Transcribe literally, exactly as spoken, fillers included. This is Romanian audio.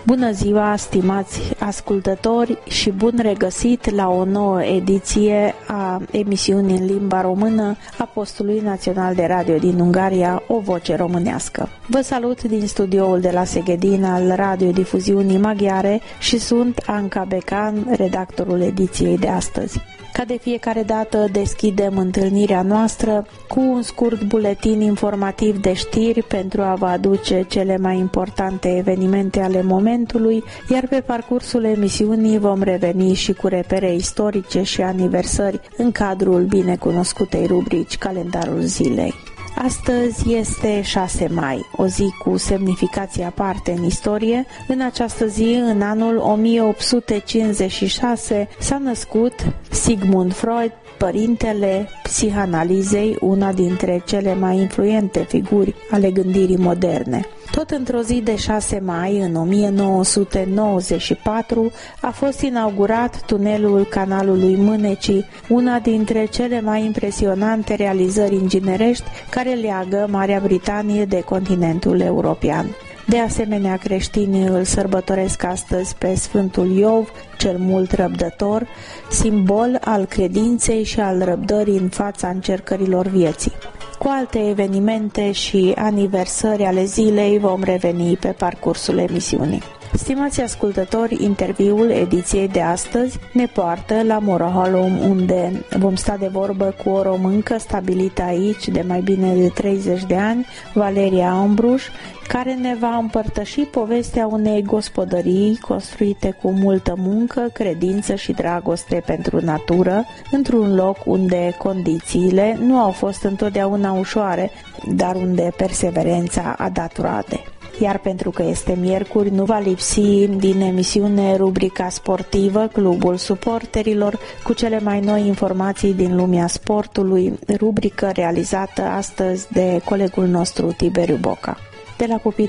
Bună ziua, stimați ascultători, și bun regăsit la o nouă ediție a emisiunii în limba română a Postului Național de Radio din Ungaria, O Voce Românească. Vă salut din studioul de la Seghedin al radiodifuziunii maghiare și sunt Anca Becan, redactorul ediției de astăzi. Ca de fiecare dată, deschidem întâlnirea noastră cu un scurt buletin informativ de știri pentru a vă aduce cele mai importante evenimente ale momentului, iar pe parcursul emisiunii vom reveni și cu repere istorice și aniversări în cadrul binecunoscutei rubrici Calendarul Zilei. Astăzi este șase mai, o zi cu semnificație aparte în istorie. În această zi, în anul o mie opt sute cincizeci și șase, s-a născut Sigmund Freud, părintele psihanalizei, una dintre cele mai influente figuri ale gândirii moderne. Tot într-o zi de șase mai, în o mie nouă sute nouăzeci și patru, a fost inaugurat tunelul Canalului Mânecii, una dintre cele mai impresionante realizări inginerești care leagă Marea Britanie de continentul european. De asemenea, creștinii îl sărbătoresc astăzi pe Sfântul Iov, cel mult răbdător, simbol al credinței și al răbdării în fața încercărilor vieții. Cu alte evenimente și aniversări ale zilei vom reveni pe parcursul emisiunii. Stimați ascultători, interviul ediției de astăzi ne poartă la Moroholum, unde vom sta de vorbă cu o româncă stabilită aici de mai bine de treizeci de ani, Valeria Ambruș, care ne va împărtăși povestea unei gospodării construite cu multă muncă, credință și dragoste pentru natură, într-un loc unde condițiile nu au fost întotdeauna ușoare, dar unde perseverența a dat roade. Iar pentru că este miercuri, nu va lipsi din emisiune rubrica sportivă Clubul Suporterilor cu cele mai noi informații din lumea sportului, rubrică realizată astăzi de colegul nostru Tiberiu Boca. De la pupitrul